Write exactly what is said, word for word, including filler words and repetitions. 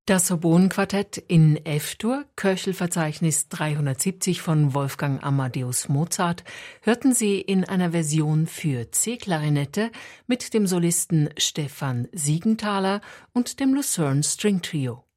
Das Oboenquartett in F-Dur, Köchelverzeichnis dreihundertsiebzig von Wolfgang Amadeus Mozart, hörten Sie in einer Version für C-Klarinette mit dem Solisten Stefan Siegenthaler und dem Lucerne String Trio.